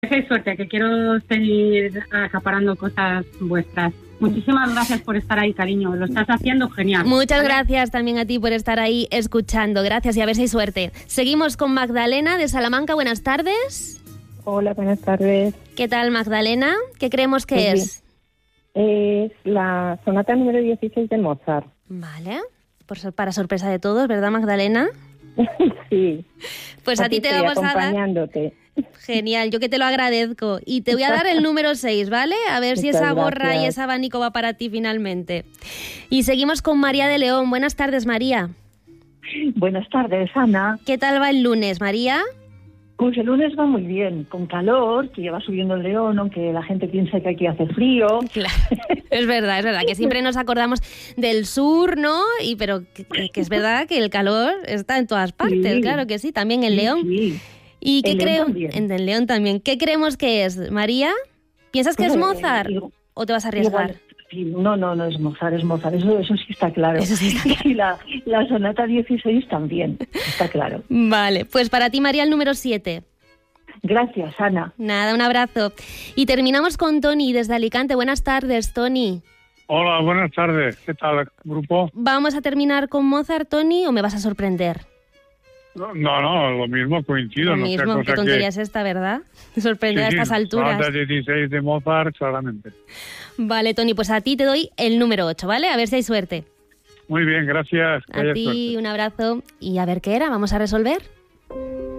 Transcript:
Qué suerte, que quiero seguir acaparando cosas vuestras. Muchísimas gracias por estar ahí, cariño. Lo estás haciendo genial. Muchas gracias también a ti por estar ahí escuchando. Gracias y a ver si hay suerte. Seguimos con Magdalena de Salamanca. Buenas tardes. Hola, buenas tardes. ¿Qué tal, Magdalena? ¿Qué creemos que Pues es? Es la sonata número 16 de Mozart. Vale. Para sorpresa de todos, ¿verdad, Magdalena? Sí. Pues a ti te vamos a dar... acompañándote. Genial, yo que te lo agradezco. Y te voy a dar el número 6, ¿vale? A ver si Muchas esa gorra gracias. y ese abanico va para ti finalmente. Y seguimos con María de León. Buenas tardes, María. Buenas tardes, Ana. ¿Qué tal va el lunes, María? Pues el lunes va muy bien, con calor, que ya va subiendo el León, aunque la gente piensa que aquí hace frío. Claro, es verdad, que siempre nos acordamos del sur, ¿no? Pero que es verdad que el calor está en todas partes, Sí. claro que sí, también en León. Sí. ¿Y qué En León creo? también. En León también. ¿Qué creemos que es, María? ¿Piensas que es Mozart o te vas a arriesgar? No es Mozart, es Mozart, eso sí está claro. Eso sí está claro. Y la sonata 16 también, está claro. Vale, pues para ti, María, el número 7. Gracias, Ana. Nada, un abrazo. Y terminamos con Tony desde Alicante. Buenas tardes, Tony. Hola, buenas tardes. ¿Qué tal, grupo? ¿Vamos a terminar con Mozart, Tony, o me vas a sorprender? No, lo mismo, coincido. Lo no sea mismo, cosa qué tontería es esta, ¿verdad? Sorprender a estas alturas. Sonata 16 de Mozart, claramente. Vale, Tony, pues a ti te doy el número 8, ¿vale? A ver si hay suerte. Muy bien, gracias. Que A haya ti suerte. un abrazo y a ver qué era, vamos a resolver.